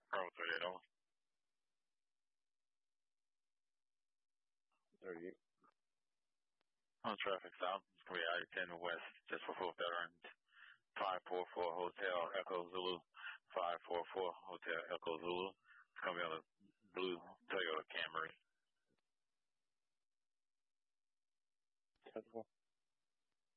Bravo 38. On traffic stop. It's going to be I-10 West, just before Veterans. 544 Hotel Echo Zulu. 544 Hotel Echo Zulu. It's going to be on a blue Toyota Camry.